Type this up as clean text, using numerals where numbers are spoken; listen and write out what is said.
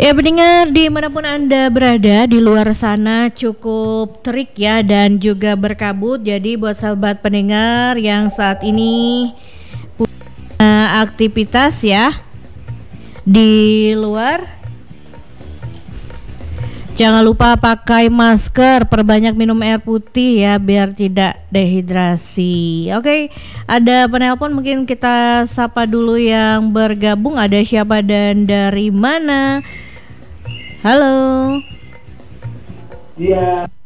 Ya pendengar dimanapun Anda berada di luar sana cukup terik ya dan juga berkabut. Jadi buat sahabat pendengar yang saat ini punya aktivitas ya di luar, jangan lupa pakai masker, perbanyak minum air putih ya biar tidak dehidrasi. Oke, ada penelpon, mungkin kita sapa dulu yang bergabung. Ada siapa dan dari mana? Halo. Iya.